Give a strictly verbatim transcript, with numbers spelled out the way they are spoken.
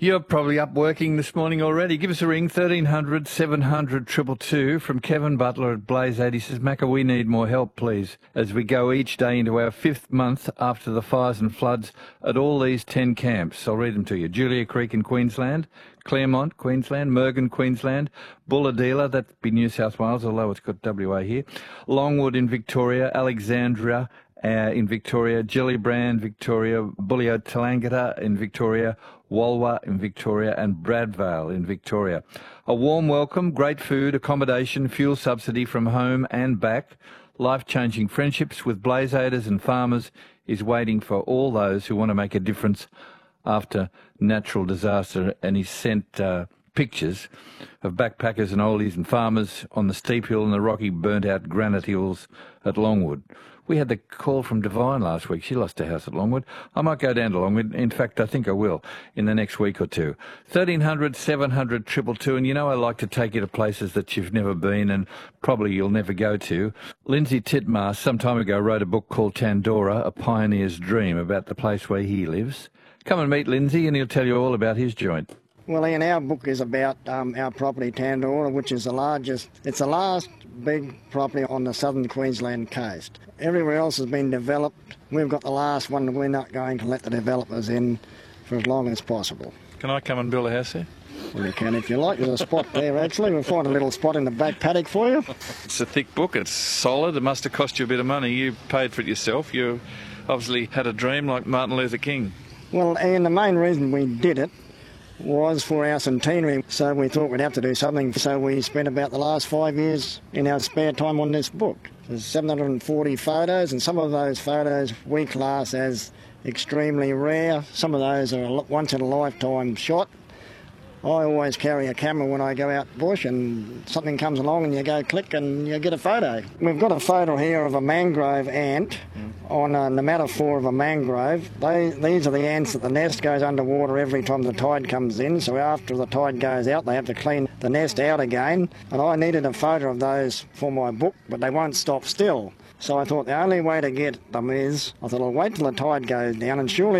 You're probably up working this morning already. Give us a ring, thirteen hundred, seven hundred, two two two. From Kevin Butler at Blaze eight. He says, Macca, we need more help, please, as we go each day into our fifth month after the fires and floods at all these ten camps. I'll read them to you. Julia Creek in Queensland, Claremont, Queensland, Mergen, Queensland, Bulahdelah, that'd be New South Wales, although it's got W A here, Longwood in Victoria, Alexandria Uh, in Victoria, Gellibrand, Victoria, Bullion Talangata in Victoria, Walwa in Victoria, and Bradvale in Victoria. A warm welcome, great food, accommodation, fuel subsidy from home and back. Life-changing friendships with Blaze Aiders and farmers is waiting for all those who want to make a difference after natural disaster. And he sent uh, pictures of backpackers and oldies and farmers on the steep hill and the rocky burnt-out granite hills at Longwood. We had the call from Divine last week. She lost her house at Longwood. I might go down to Longwood. In fact, I think I will in the next week or two. thirteen hundred, seven hundred, two two two. And you know I like to take you to places that you've never been and probably you'll never go to. Lindsay Titmas some time ago wrote a book called Tandora, A Pioneer's Dream, about the place where he lives. Come and meet Lindsay and he'll tell you all about his joint. Well, Ian, our book is about um, our property, Tandora, which is the largest, it's the last big property on the southern Queensland coast. Everywhere else has been developed. We've got the last one, and we're not going to let the developers in for as long as possible. Can I come and build a house here? Well, you can if you like. There's a spot there, actually. We'll find a little spot in the back paddock for you. It's a thick book. It's solid. It must have cost you a bit of money. You paid for it yourself. You obviously had a dream like Martin Luther King. Well, Ian, the main reason we did it was for our centenary, so we thought we'd have to do something. So we spent about the last five years in our spare time on this book. There's seven hundred forty photos, and some of those photos we class as extremely rare. Some of those are a once-in-a-lifetime shot. I always carry a camera when I go out bush, and something comes along and you go click and you get a photo. We've got a photo here of a mangrove ant on a nematophore of a mangrove. They, these are the ants that the nest goes underwater every time the tide comes in, so after the tide goes out they have to clean the nest out again. And I needed a photo of those for my book, but they won't stop still. So I thought the only way to get them is, I thought I'll wait till the tide goes down, and surely